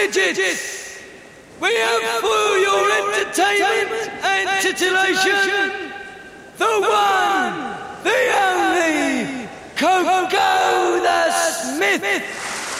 midgets, we have for your entertainment and titillation the one, the only, Coco the Smith.